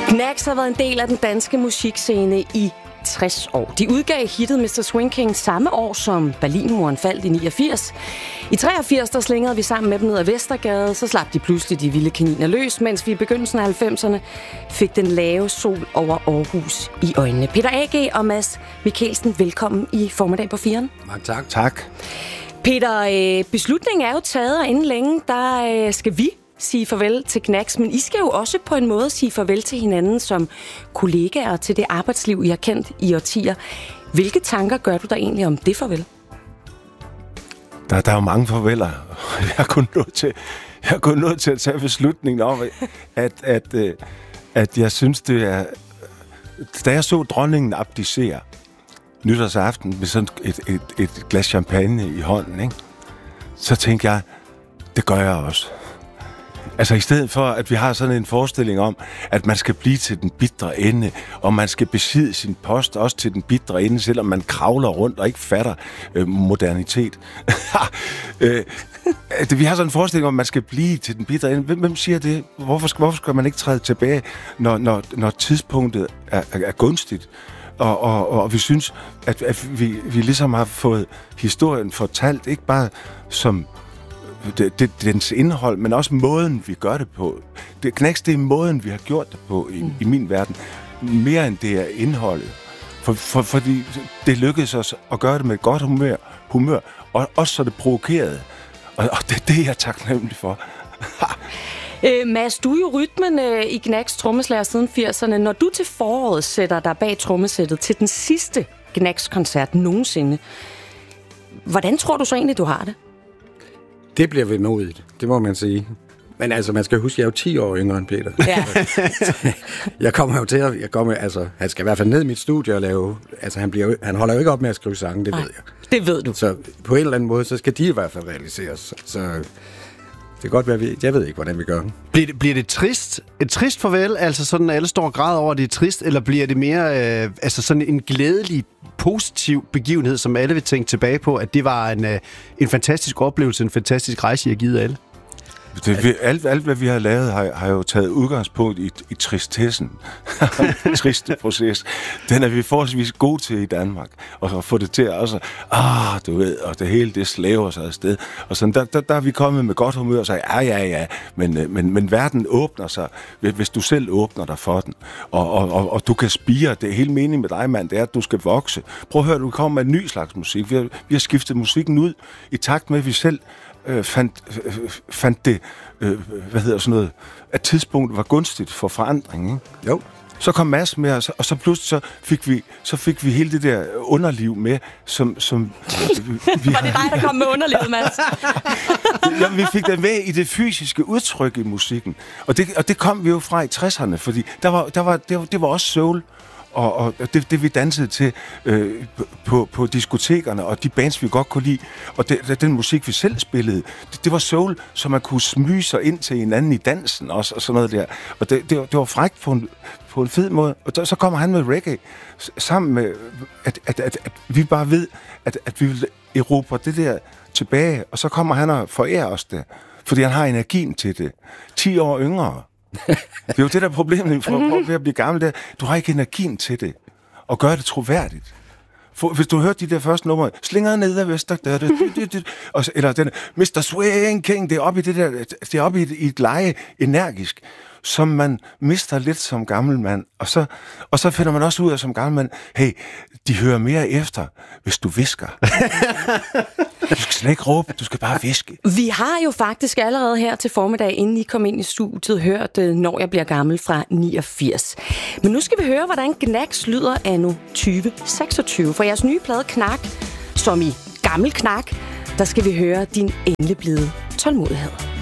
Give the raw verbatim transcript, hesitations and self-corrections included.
Knack har været en del af den danske musikscene i tres år. De udgav hittet mister Swing King samme år, som Berlinmuren faldt i niogfirs. I treogfirs der slingede vi sammen med dem ned ad Vestergade, så slap de pludselig de vilde kaniner løs, mens vi i begyndelsen af halvfemserne fik den lave sol over Aarhus i øjnene. Peter A G og Mads Mikkelsen, velkommen i Formiddag på Firen. Mange tak. Tak. Peter, beslutningen er jo taget, og inden længe, der skal vi sige farvel til Knacks, men I skal jo også på en måde sige farvel til hinanden som kollegaer til det arbejdsliv, I har kendt i årtier. Hvilke tanker gør du der egentlig om det farvel? Der, der er jo mange farveler. Jeg er kun nødt til, jeg er kun nødt til at tage beslutningen om, at, at, at, at jeg synes, det er... Da jeg så dronningen abdicere nytårsaften med sådan et, et, et glas champagne i hånden, ikke? Så tænkte jeg, det gør jeg også. Altså i stedet for, at vi har sådan en forestilling om, at man skal blive til den bitre ende, og man skal besidde sin post også til den bitre ende, selvom man kravler rundt og ikke fatter øh, modernitet. øh, vi har sådan en forestilling om, at man skal blive til den bitre ende. Hvem, hvem siger det? Hvorfor skal, hvorfor skal man ikke træde tilbage, når, når, når tidspunktet er, er, er gunstigt? Og, og, og vi synes, at, at vi, vi ligesom har fået historien fortalt, ikke bare som... Det, det, dens indhold, men også måden, vi gør det på. Det, Knacks, det er måden, vi har gjort det på i, mm. i min verden. Mere end det er indholdet. For, for, fordi det lykkedes os at gøre det med et godt humør, humør og også så det provokerede. Og, og det er det, jeg er taknemmelig for. øh, Mads, du er jo rytmen øh, i Knacks trommeslager siden firserne. Når du til foråret sætter dig bag trommesættet til den sidste Knacks-koncert nogensinde, hvordan tror du så egentlig, du har det? Det bliver vemodigt, det må man sige. Men altså, man skal huske, at jeg er jo ti år yngre end Peter. Ja. jeg kommer jo til at... Jeg kommer, altså, han skal i hvert fald ned i mit studie og lave... Altså, han, bliver, han holder jo ikke op med at skrive sange, det Nej, ved jeg. Det ved du. Så på en eller anden måde, så skal de i hvert fald realiseres. Så det kan godt være, vi... Jeg ved ikke, hvordan vi gør det. Bliver det, bliver det trist? Et trist farvel? Altså sådan, at alle står og græder over, at det er trist? Eller bliver det mere øh, altså sådan en glædelig, positiv begivenhed, som alle vil tænke tilbage på, at det var en, øh, en fantastisk oplevelse, en fantastisk rejse, I har givet alle? Det, vi, alt, alt, hvad vi har lavet, har, har jo taget udgangspunkt i, i tristessen. Den triste proces. Den er vi forholdsvis gode til i Danmark. Og at få det til også, ah, du ved, og det hele, det slæver sig afsted. Og sådan, der, der, der er vi kommet med godt humør og sagde, ja, ja, ja, men, men, men verden åbner sig, hvis du selv åbner dig for den. Og, og, og, og du kan spire. Det er hele meningen med dig, mand, det er, at du skal vokse. Prøv at høre, du kommer med en ny slags musik. Vi har, vi har skiftet musikken ud i takt med, at vi selv Øh, fandt, øh, fandt det, øh, hvad hedder sådan noget, at tidspunktet var gunstigt for forandring, ikke? Jo. Så kom Mads med, og så, og så pludselig så fik, vi, så fik vi hele det der underliv med, som... som øh, vi var det dig, der kom med underlivet, Mads? Ja, vi fik det med i det fysiske udtryk i musikken. Og det, og det kom vi jo fra i tresserne, fordi der var, der var, det, var, det var også soul. Og, og det, det vi dansede til øh, på, på diskotekerne, og de bands, vi godt kunne lide, og det, den musik, vi selv spillede, det, det var soul, så man kunne smyge sig ind til hinanden i dansen også, og sådan noget der. Og det, det, det var frækt på en, på en fed måde. Og der, så kommer han med reggae, sammen med, at, at, at, at vi bare ved, at, at vi vil erobre det der tilbage, og så kommer han og forærer os det, fordi han har energien til det. ti år yngre. Det er jo det der problemet for, for at blive gammel, der. Du har ikke energien til det, og gør det troværdigt. For, hvis du hørte de der første numre, slinger ned ad Vester, der, der, der, der, og, eller den mister Swing King, det er oppe i det der, det er oppe i et, i et leje energisk, som man mister lidt som gammel mand. Og så, og så finder man også ud af som gammel mand, hey, de hører mere efter, hvis du hvisker. Du skal slet ikke råbe, du skal bare hviske. Vi har jo faktisk allerede her til formiddag, inden I kom ind i studiet, hørt Når jeg bliver gammel fra niogfirs. Men nu skal vi høre, hvordan Knacks lyder anno tyve seksogtyve. For jeres nye plade Knak, som i Gammel Knak, der skal vi høre Din endeblide tålmodighed.